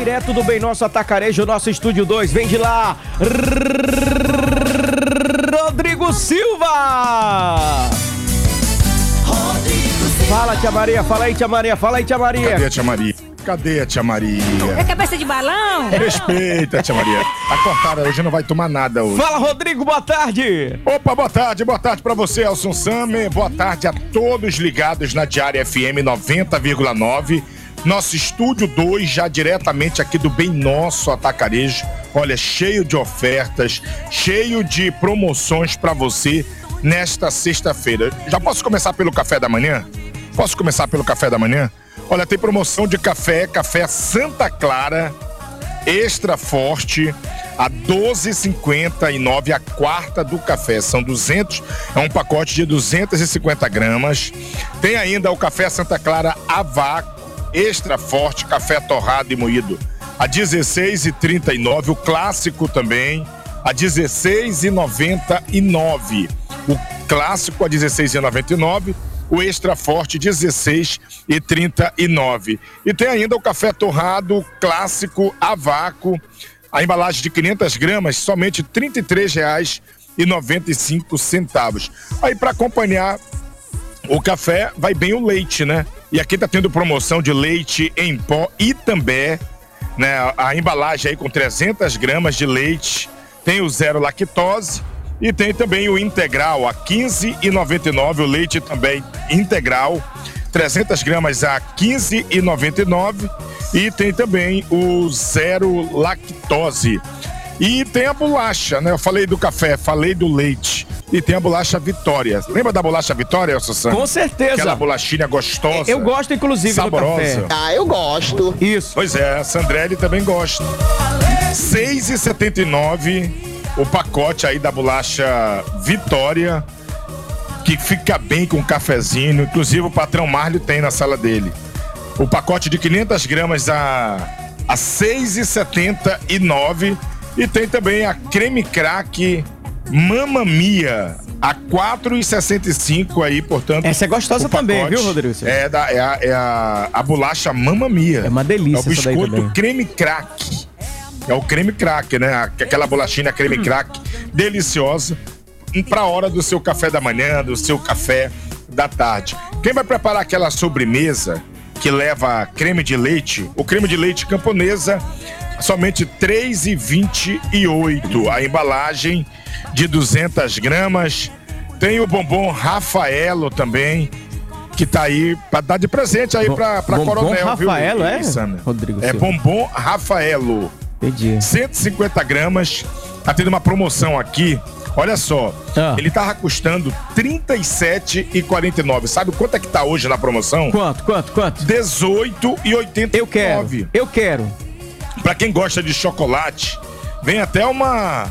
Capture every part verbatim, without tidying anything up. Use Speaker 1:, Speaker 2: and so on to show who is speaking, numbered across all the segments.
Speaker 1: direto do Bem Nosso Atacarejo, nosso estúdio dois. Vem de lá, Rodrigo Silva! Rodrigo Silva! Fala, tia Maria, fala aí, tia Maria, fala aí, tia Maria.
Speaker 2: Cadê a tia Maria? Cadê a tia Maria?
Speaker 3: É cabeça de balão?
Speaker 2: Respeita, tia Maria. A cortada hoje não vai tomar nada hoje.
Speaker 1: Fala, Rodrigo, boa tarde.
Speaker 2: Opa, boa tarde, boa tarde pra você, Elson Summer. Boa tarde a todos ligados na Diária F M noventa vírgula nove. Nosso estúdio dois, já diretamente aqui do Bem Nosso Atacarejo. Olha, cheio de ofertas, cheio de promoções pra você nesta sexta-feira. Já posso começar pelo café da manhã? Posso começar pelo café da manhã? Olha, tem promoção de café, café Santa Clara, extra forte, a doze reais e cinquenta e nove centavos, a quarta do café. São duzentos, é um pacote de duzentas e cinquenta gramas. Tem ainda o café Santa Clara a vácuo, extra forte, café torrado e moído, a dezesseis reais e trinta e nove centavos, o clássico também, a dezesseis reais e noventa e nove centavos. O clássico a dezesseis reais e noventa e nove centavos. O extra forte, dezesseis reais e trinta e nove centavos. E tem ainda o café torrado clássico a vácuo, a embalagem de quinhentas gramas, somente trinta e três reais e noventa e cinco centavos. Aí, para acompanhar o café, vai bem o leite, né? E aqui tá tendo promoção de leite em pó Itambé, né? A embalagem aí com trezentas gramas de leite, tem o zero lactose. E tem também o integral a quinze reais e noventa e nove centavos, o leite também integral, trezentas gramas a quinze reais e noventa e nove centavos. E tem também o zero lactose. E tem a bolacha, né? Eu falei do café, falei do leite. E tem a bolacha Vitória. Lembra da bolacha Vitória, Elson Santos?
Speaker 1: Com certeza.
Speaker 2: Aquela bolachinha gostosa.
Speaker 1: Eu gosto, inclusive,
Speaker 2: saborosa.
Speaker 1: do café.
Speaker 4: Ah, eu gosto.
Speaker 1: Isso.
Speaker 2: Pois é, a Sandrelli também gosta. seis reais e setenta e nove centavos. O pacote aí da bolacha Vitória, que fica bem com cafezinho. Inclusive o patrão Marlio tem na sala dele. O pacote de quinhentas gramas a, a seis reais e setenta e nove centavos. E tem também a creme crack Mamma Mia a quatro reais e sessenta e cinco centavos aí, portanto.
Speaker 1: Essa é gostosa também, viu, Rodrigo?
Speaker 2: É, da, é, a, é a, a bolacha Mamma Mia.
Speaker 1: É uma delícia.
Speaker 2: É o
Speaker 1: essa daí
Speaker 2: biscoito
Speaker 1: também.
Speaker 2: creme crack. É o creme crack, né? Aquela bolachinha creme crack deliciosa para a hora do seu café da manhã, do seu café da tarde. Quem vai preparar aquela sobremesa que leva creme de leite, o creme de leite camponesa, somente três reais e vinte e oito centavos. A embalagem de duzentas gramas. Tem o bombom Rafaelo também, que tá aí para dar de presente aí para para Coronel,
Speaker 1: Rafaelo,
Speaker 2: viu?
Speaker 1: é?
Speaker 2: Sana?
Speaker 1: Rodrigo
Speaker 2: É
Speaker 1: Silva.
Speaker 2: bombom Rafaelo.
Speaker 1: Entendi.
Speaker 2: cento e cinquenta gramas, tá tendo uma promoção aqui, olha só,
Speaker 1: Ah.
Speaker 2: ele tava custando trinta e sete reais e quarenta e nove centavos. Sabe quanto é que tá hoje na promoção?
Speaker 1: Quanto, quanto, quanto?
Speaker 2: dezoito reais e oitenta e nove centavos.
Speaker 1: Eu quero, eu quero.
Speaker 2: Pra quem gosta de chocolate, vem até uma...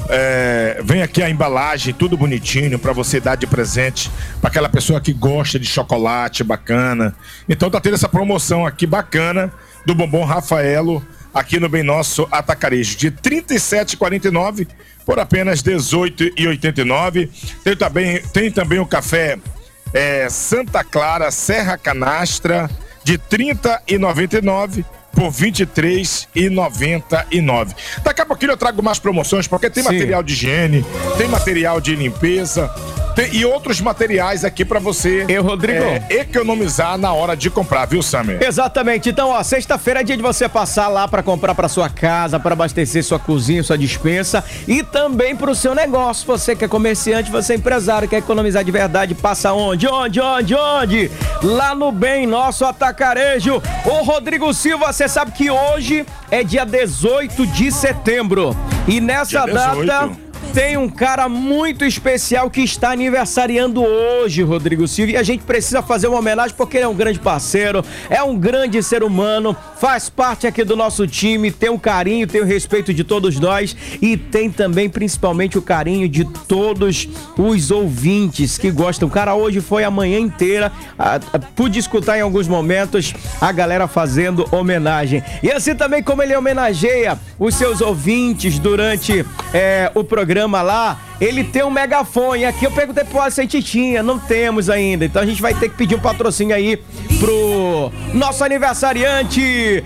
Speaker 2: É, vem aqui a embalagem, tudo bonitinho pra você dar de presente pra aquela pessoa que gosta de chocolate bacana. Então tá tendo essa promoção aqui bacana do bombom Rafaelo aqui no Bem Nosso Atacarejo, de trinta e sete reais e quarenta e nove centavos por apenas dezoito reais e oitenta e nove centavos. Tem também, tem também o café é, Santa Clara Serra Canastra de trinta reais e noventa e nove centavos por vinte e três reais e noventa e nove centavos. Daqui a pouquinho eu trago mais promoções, porque tem
Speaker 1: Sim.
Speaker 2: material de higiene, tem material de limpeza, tem, e outros materiais aqui pra você
Speaker 1: Eu, Rodrigo.
Speaker 2: é, economizar na hora de comprar, viu, Samir?
Speaker 1: Exatamente. Então, ó, sexta-feira é dia de você passar lá pra comprar pra sua casa, pra abastecer sua cozinha, sua despensa e também pro seu negócio. Você que é comerciante, você é empresário, quer economizar de verdade, passa onde? Onde, onde, onde? Lá no Bem Nosso Atacarejo. Ô, Rodrigo Silva, você sabe que hoje é dia dezoito de setembro. E nessa
Speaker 2: Dia dezoito.
Speaker 1: data... tem um cara muito especial que está aniversariando hoje, Rodrigo Silva, e a gente precisa fazer uma homenagem porque ele é um grande parceiro, é um grande ser humano, faz parte aqui do nosso time, tem o carinho, tem o respeito de todos nós e tem também principalmente o carinho de todos os ouvintes que gostam. O cara hoje foi a manhã inteira, a, a, pude escutar em alguns momentos a galera fazendo homenagem. E assim também como ele homenageia os seus ouvintes durante é, o programa lá, ele tem um megafone. Aqui eu perguntei pro Alisson se a gente tinha, não temos ainda. Então a gente vai ter que pedir um patrocínio aí pro nosso aniversariante.